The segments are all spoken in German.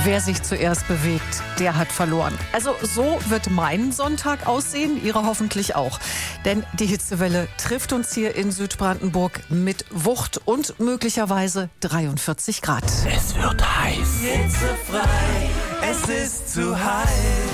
Wer sich zuerst bewegt, der hat verloren. Also so wird mein Sonntag aussehen, Ihre hoffentlich auch. Denn die Hitzewelle trifft uns hier in Südbrandenburg mit Wucht und möglicherweise 43 Grad. Es wird heiß. Hitzefrei. Es ist zu heiß.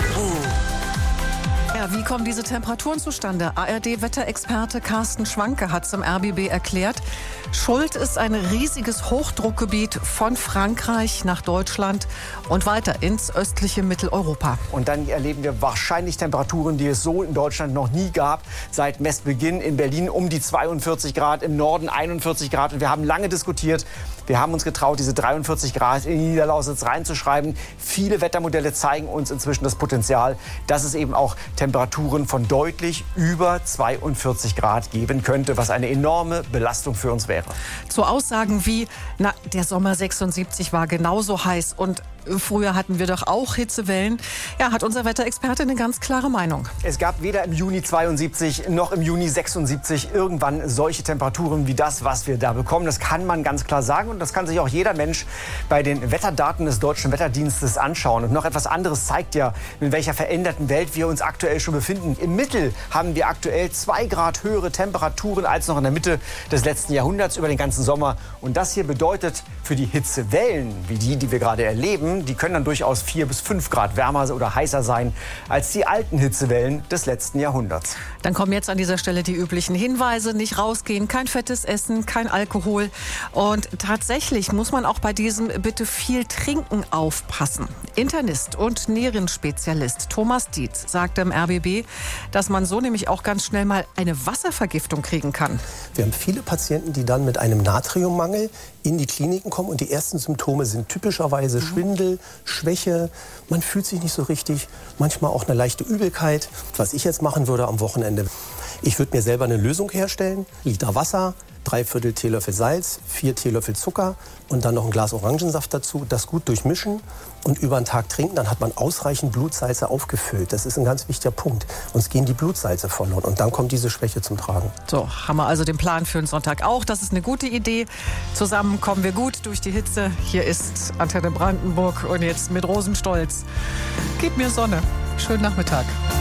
Ja, wie kommen diese Temperaturen zustande? ARD-Wetterexperte Carsten Schwanke hat zum RBB erklärt, Schuld ist ein riesiges Hochdruckgebiet von Frankreich nach Deutschland und weiter ins östliche Mitteleuropa. Und dann erleben wir wahrscheinlich Temperaturen, die es so in Deutschland noch nie gab. Seit Messbeginn in Berlin um die 42 Grad, im Norden 41 Grad. Und wir haben lange diskutiert. Wir haben uns getraut, diese 43 Grad in die Niederlausitz reinzuschreiben. Viele Wettermodelle zeigen uns inzwischen das Potenzial, dass es eben auch Temperaturen von deutlich über 42 Grad geben könnte, was eine enorme Belastung für uns wäre. Zu Aussagen wie, der Sommer 76 war genauso heiß und früher hatten wir doch auch Hitzewellen, ja, hat unser Wetterexperte eine ganz klare Meinung. Es gab weder im Juni 72 noch im Juni 76 irgendwann solche Temperaturen wie das, was wir da bekommen. Das kann man ganz klar sagen und das kann sich auch jeder Mensch bei den Wetterdaten des Deutschen Wetterdienstes anschauen. Und noch etwas anderes zeigt ja, in welcher veränderten Welt wir uns aktuell schon befinden. Im Mittel haben wir aktuell 2 Grad höhere Temperaturen als noch in der Mitte des letzten Jahrhunderts über den ganzen Sommer. Und das hier bedeutet für die Hitzewellen, wie die wir gerade erleben, die können dann durchaus 4 bis 5 Grad wärmer oder heißer sein als die alten Hitzewellen des letzten Jahrhunderts. Dann kommen jetzt an dieser Stelle die üblichen Hinweise. Nicht rausgehen, kein fettes Essen, kein Alkohol. Und tatsächlich muss man auch bei diesem bitte viel Trinken aufpassen. Internist und Nierenspezialist Thomas Dietz sagte im RBB, dass man so nämlich auch ganz schnell mal eine Wasservergiftung kriegen kann. Wir haben viele Patienten, die dann mit einem Natriummangel in die Kliniken kommen und die ersten Symptome sind typischerweise Schwindel, Schwäche, man fühlt sich nicht so richtig, manchmal auch eine leichte Übelkeit. Was ich jetzt machen würde am Wochenende, ich würde mir selber eine Lösung herstellen, Liter Wasser, 3/4 Teelöffel Salz, 4 Teelöffel Zucker und dann noch ein Glas Orangensaft dazu, das gut durchmischen und über den Tag trinken, dann hat man ausreichend Blutsalze aufgefüllt. Das ist ein ganz wichtiger Punkt. Uns gehen die Blutsalze verloren und dann kommt diese Schwäche zum Tragen. So, haben wir also den Plan für den Sonntag auch. Das ist eine gute Idee. Zusammen kommen wir gut durch die Hitze. Hier ist Antenne Brandenburg und jetzt mit Rosenstolz. Gib mir Sonne. Schönen Nachmittag.